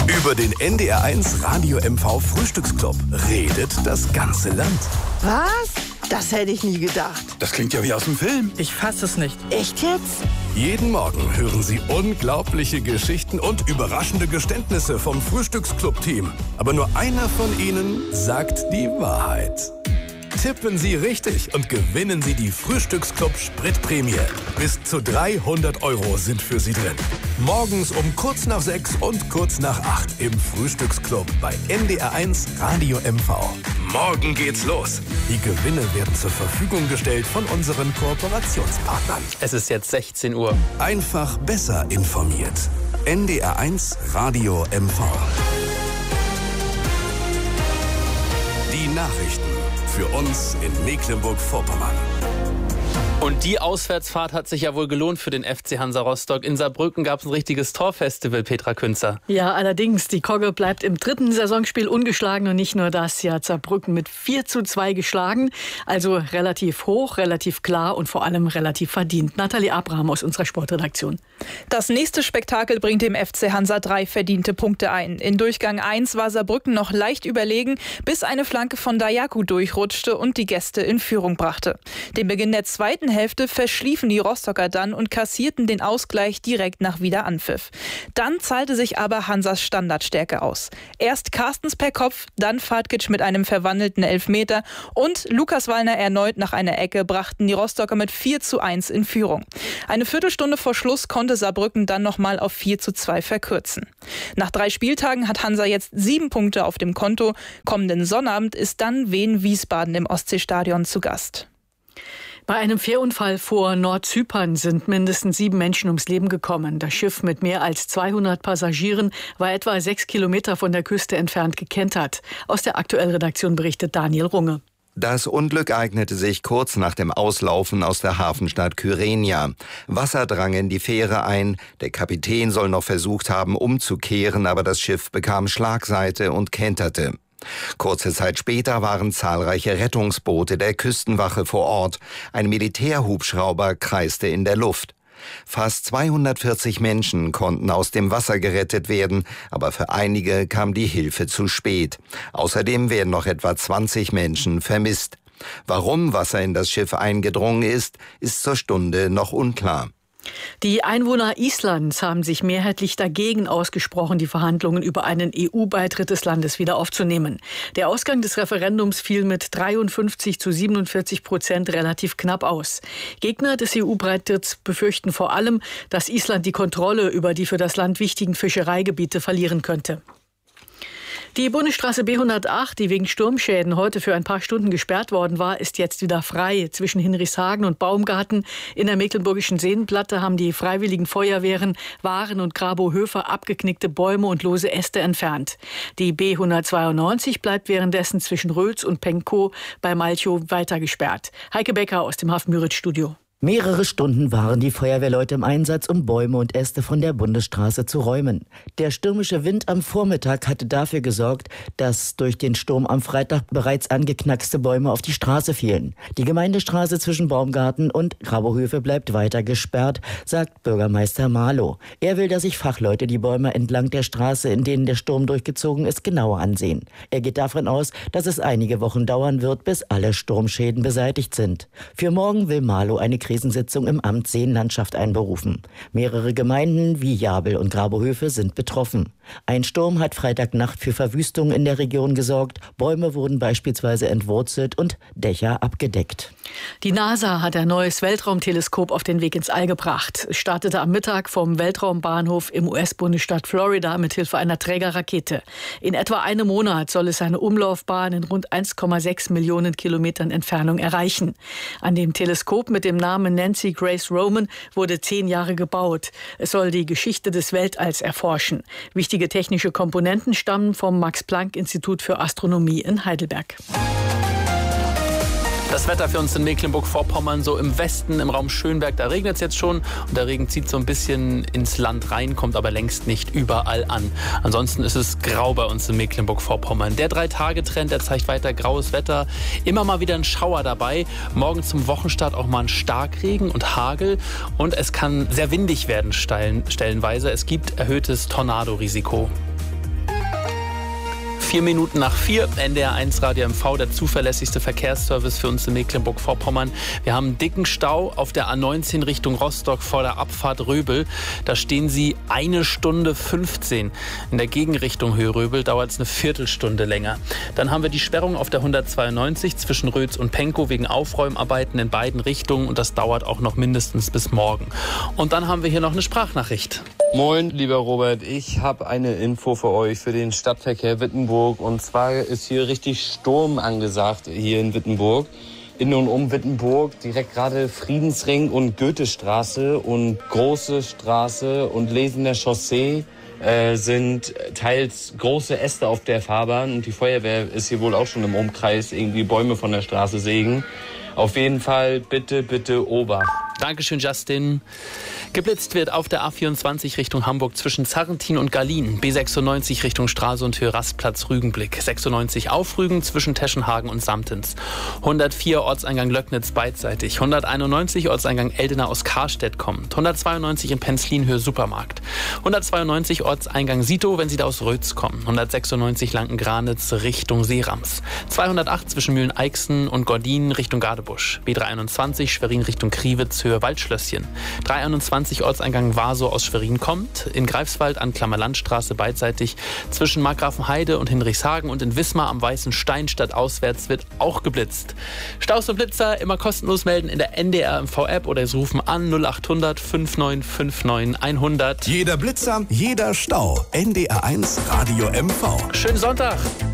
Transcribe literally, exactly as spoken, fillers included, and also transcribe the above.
Über den N D R eins Radio M V Frühstücksclub redet das ganze Land. Was? Das hätte ich nie gedacht. Das klingt ja wie aus dem Film. Ich fasse es nicht. Echt jetzt? Jeden Morgen hören Sie unglaubliche Geschichten und überraschende Geständnisse vom Frühstücksclub-Team. Aber nur einer von ihnen sagt die Wahrheit. Tippen Sie richtig und gewinnen Sie die Frühstücksclub-Spritprämie. Bis zu dreihundert Euro sind für Sie drin. Morgens um kurz nach sechs und kurz nach acht im Frühstücksclub bei N D R eins Radio M V. Morgen geht's los. Die Gewinne werden zur Verfügung gestellt von unseren Kooperationspartnern. Es ist jetzt sechzehn Uhr. Einfach besser informiert. N D R eins Radio M V. Die Nachrichten für uns in Mecklenburg-Vorpommern. Und die Auswärtsfahrt hat sich ja wohl gelohnt für den F C Hansa Rostock. In Saarbrücken gab es ein richtiges Torfestival, Petra Künzer. Ja, allerdings, die Kogge bleibt im dritten Saisonspiel ungeschlagen und nicht nur das, sie hat Saarbrücken mit vier zu zwei geschlagen. Also relativ hoch, relativ klar und vor allem relativ verdient. Nathalie Abraham aus unserer Sportredaktion. Das nächste Spektakel bringt dem F C Hansa drei verdiente Punkte ein. In Durchgang eins war Saarbrücken noch leicht überlegen, bis eine Flanke von Dayaku durchrutschte und die Gäste in Führung brachte. Den Beginn der zweiten Hälfte verschliefen die Rostocker dann und kassierten den Ausgleich direkt nach Wiederanpfiff. Dann zahlte sich aber Hansas Standardstärke aus. Erst Carstens per Kopf, dann Fatkic mit einem verwandelten Elfmeter und Lukas Wallner erneut nach einer Ecke brachten die Rostocker mit vier zu eins in Führung. Eine Viertelstunde vor Schluss konnte Saarbrücken dann nochmal auf vier zu zwei verkürzen. Nach drei Spieltagen hat Hansa jetzt sieben Punkte auf dem Konto. Kommenden Sonnabend ist dann Wien-Wiesbaden im Ostseestadion zu Gast. Bei einem Fährunfall vor Nordzypern sind mindestens sieben Menschen ums Leben gekommen. Das Schiff mit mehr als zweihundert Passagieren war etwa sechs Kilometer von der Küste entfernt gekentert. Aus der Aktuellredaktion berichtet Daniel Runge. Das Unglück eignete sich kurz nach dem Auslaufen aus der Hafenstadt Kyrenia. Wasser drang in die Fähre ein. Der Kapitän soll noch versucht haben, umzukehren, aber das Schiff bekam Schlagseite und kenterte. Kurze Zeit später waren zahlreiche Rettungsboote der Küstenwache vor Ort. Ein Militärhubschrauber kreiste in der Luft. Fast zweihundertvierzig Menschen konnten aus dem Wasser gerettet werden, aber für einige kam die Hilfe zu spät. Außerdem werden noch etwa zwanzig Menschen vermisst. Warum Wasser in das Schiff eingedrungen ist, ist zur Stunde noch unklar. Die Einwohner Islands haben sich mehrheitlich dagegen ausgesprochen, die Verhandlungen über einen E U-Beitritt des Landes wieder aufzunehmen. Der Ausgang des Referendums fiel mit dreiundfünfzig zu siebenundvierzig Prozent relativ knapp aus. Gegner des E U-Beitritts befürchten vor allem, dass Island die Kontrolle über die für das Land wichtigen Fischereigebiete verlieren könnte. Die Bundesstraße B hundertacht, die wegen Sturmschäden heute für ein paar Stunden gesperrt worden war, ist jetzt wieder frei. Zwischen Hinrichshagen und Baumgarten in der Mecklenburgischen Seenplatte haben die freiwilligen Feuerwehren Waren und Grabow-Höfer abgeknickte Bäume und lose Äste entfernt. Die B hundertzweiundneunzig bleibt währenddessen zwischen Röls und Pankow bei Malchow weiter gesperrt. Heike Becker aus dem Hafen-Müritz-Studio. Mehrere Stunden waren die Feuerwehrleute im Einsatz, um Bäume und Äste von der Bundesstraße zu räumen. Der stürmische Wind am Vormittag hatte dafür gesorgt, dass durch den Sturm am Freitag bereits angeknackste Bäume auf die Straße fielen. Die Gemeindestraße zwischen Baumgarten und Grabow-Höfe bleibt weiter gesperrt, sagt Bürgermeister Marlow. Er will, dass sich Fachleute die Bäume entlang der Straße, in denen der Sturm durchgezogen ist, genauer ansehen. Er geht davon aus, dass es einige Wochen dauern wird, bis alle Sturmschäden beseitigt sind. Für morgen will Marlow eine Krisensitzung im Amt Seenlandschaft einberufen. Mehrere Gemeinden wie Jabel und Grabow-Höfe sind betroffen. Ein Sturm hat Freitagnacht für Verwüstungen in der Region gesorgt. Bäume wurden beispielsweise entwurzelt und Dächer abgedeckt. Die NASA hat ein neues Weltraumteleskop auf den Weg ins All gebracht. Es startete am Mittag vom Weltraumbahnhof im U S-Bundesstaat Florida mit Hilfe einer Trägerrakete. In etwa einem Monat soll es seine Umlaufbahn in rund eins Komma sechs Millionen Kilometern Entfernung erreichen. An dem Teleskop mit dem Namen Nancy Grace Roman wurde zehn Jahre gebaut. Es soll die Geschichte des Weltalls erforschen. Wichtige technische Komponenten stammen vom Max-Planck-Institut für Astronomie in Heidelberg. Das Wetter für uns in Mecklenburg-Vorpommern, so im Westen, im Raum Schönberg, da regnet es jetzt schon und der Regen zieht so ein bisschen ins Land rein, kommt aber längst nicht überall an. Ansonsten ist es grau bei uns in Mecklenburg-Vorpommern. Der Drei-Tage-Trend, der zeigt weiter graues Wetter, immer mal wieder ein Schauer dabei. Morgen zum Wochenstart auch mal ein Starkregen und Hagel und es kann sehr windig werden stellenweise. Es gibt erhöhtes Tornadorisiko. Vier Minuten nach vier, N D R eins Radio M V, der zuverlässigste Verkehrsservice für uns in Mecklenburg-Vorpommern. Wir haben einen dicken Stau auf der A neunzehn Richtung Rostock vor der Abfahrt Röbel. Da stehen Sie eine Stunde fünfzehn. In der Gegenrichtung Höhe Röbel dauert es eine Viertelstunde länger. Dann haben wir die Sperrung auf der hundertzweiundneunzig zwischen Rötz und Pankow wegen Aufräumarbeiten in beiden Richtungen und das dauert auch noch mindestens bis morgen. Und dann haben wir hier noch eine Sprachnachricht. Moin, lieber Robert, ich habe eine Info für euch für den Stadtverkehr Wittenburg. Und zwar ist hier richtig Sturm angesagt hier in Wittenburg. In und um Wittenburg, direkt gerade Friedensring und Goethestraße und Große Straße und Lesener Chaussee äh, sind teils große Äste auf der Fahrbahn. Und die Feuerwehr ist hier wohl auch schon im Umkreis irgendwie Bäume von der Straße sägen. Auf jeden Fall bitte, bitte Obacht. Dankeschön, Justin. Geblitzt wird auf der A vierundzwanzig Richtung Hamburg zwischen Zarrentin und Gallien. B sechsundneunzig Richtung Stralsund Höhe Rastplatz Rügenblick. sechsundneunzig auf Rügen zwischen Teschenhagen und Samtens. hundertvier Ortseingang Löcknitz beidseitig. hunderteinundneunzig Ortseingang Eldena aus Karstedt kommt. hundertzweiundneunzig in Penzlin Höhe Supermarkt. hundertzweiundneunzig Ortseingang Sito, wenn Sie da aus Rötz kommen. hundertsechsundneunzig Lanken-Granitz Richtung Seerams. zweihundertacht zwischen Mühlen-Eichsen und Gordin Richtung Gadebusch. B dreihunderteinundzwanzig Schwerin Richtung Kriwitz Höhe Waldschlösschen. dreihunderteinundzwanzig Ortseingang Warsow aus Schwerin kommt. In Greifswald an Klammerlandstraße beidseitig. Zwischen Markgrafenheide und Hinrichshagen und in Wismar am Weißen Stein stadtauswärts wird auch geblitzt. Staus und Blitzer immer kostenlos melden in der N D R M V-App oder Sie rufen an null achthundert neunundfünfzig neunundfünfzig hundert. Jeder Blitzer, jeder Stau. N D R eins Radio M V. Schönen Sonntag!